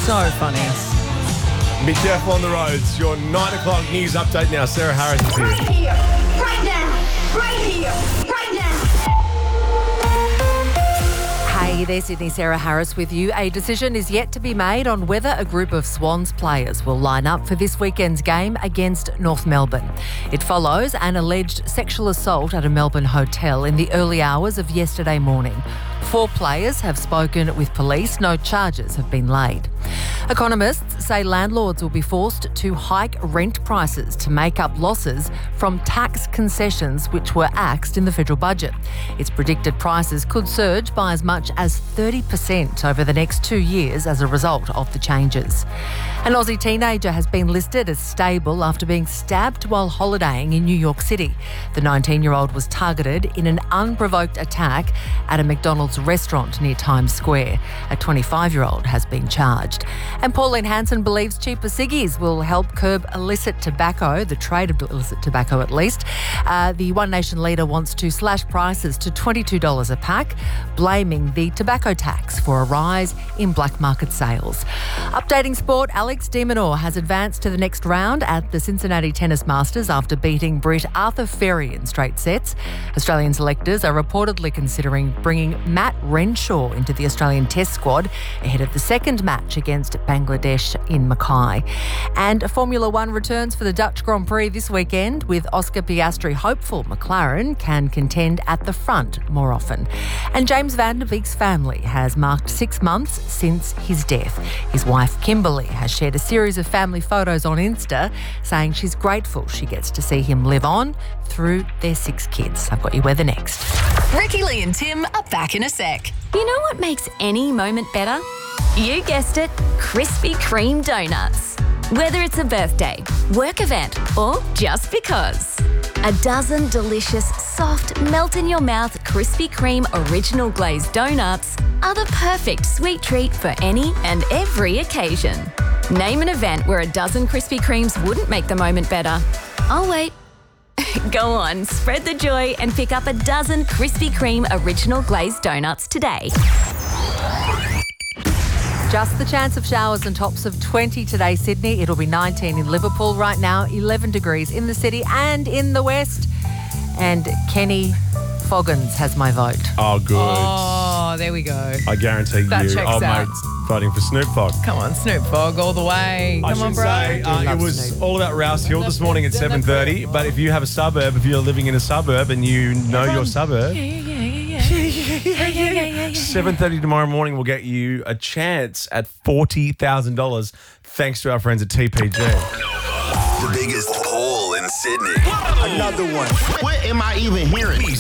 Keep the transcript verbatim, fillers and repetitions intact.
So funny. Be careful on the roads. Your nine o'clock news update now. Sarah Harris is here. Right here, right now, right here, right now. Hey there, Sydney. Sarah Harris with you. A decision is yet to be made on whether a group of Swans players will line up for this weekend's game against North Melbourne. It follows an alleged sexual assault at a Melbourne hotel in the early hours of yesterday morning. Four players have spoken with police. No charges have been laid. Economists say landlords will be forced to hike rent prices to make up losses from tax concessions which were axed in the federal budget. It's predicted prices could surge by as much as thirty percent over the next two years as a result of the changes. An Aussie teenager has been listed as stable after being stabbed while holidaying in New York City. The nineteen-year-old was targeted in an unprovoked attack at a McDonald's restaurant near Times Square. A twenty-five-year-old has been charged. And Pauline Hanson believes cheaper ciggies will help curb illicit tobacco, the trade of illicit tobacco at least. Uh, the One Nation leader wants to slash prices to twenty-two dollars a pack, blaming the tobacco tax for a rise in black market sales. Updating sport, Alex de Minaur has advanced to the next round at the Cincinnati Tennis Masters after beating Brit Arthur Ferry in straight sets. Australian selectors are reportedly considering bringing Matt Renshaw into the Australian Test squad ahead of the second match against Bangladesh in Mackay. And Formula One returns for the Dutch Grand Prix this weekend, with Oscar Piastri hopeful McLaren can contend at the front more often. And James Van Der Beek's family has marked six months since his death. His wife Kimberly has shared a series of family photos on Insta, saying she's grateful she gets to see him live on through their six kids. I've got you weather next. Ricky, Lee and Tim are back in a sec. You know what makes any moment better? You guessed it, Krispy Kreme donuts. Whether it's a birthday, work event, or just because. A dozen delicious, soft, melt-in-your-mouth Krispy Kreme original glazed donuts are the perfect sweet treat for any and every occasion. Name an event where a dozen Krispy Kremes wouldn't make the moment better. I'll wait. Go on, spread the joy and pick up a dozen Krispy Kreme original glazed donuts today. Just the chance of showers and tops of twenty today, Sydney. It'll be nineteen in Liverpool right now, eleven degrees in the city and in the west. And Kenny Foggins has my vote. Oh, good. Oh, there we go. I guarantee That you, checks old out. mate's voting for Snoop Fogg. Come on, Snoop Fogg all the way. I Come on, should bro. say uh, it love was Snoop. all about Rouse Hill this morning at seven thirty. But if you have a suburb, if you're living in a suburb and you know your suburb, Yeah, yeah, yeah, yeah, yeah. yeah, yeah, yeah, yeah, yeah. seven thirty tomorrow morning will get you a chance at forty thousand dollars thanks to our friends at T P G. The biggest poll in Sydney. Another one. What am I even hearing?